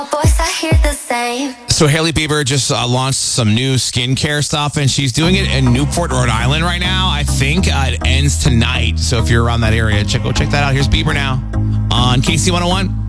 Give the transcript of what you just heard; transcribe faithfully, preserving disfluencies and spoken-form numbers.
Boys, I hear the same. So Hailey Bieber just uh, launched some new skincare stuff, and she's doing it in Newport, Rhode Island right now. I think uh, it ends tonight. So if you're around that area, check go check that out. Here's Bieber now on K C one oh one.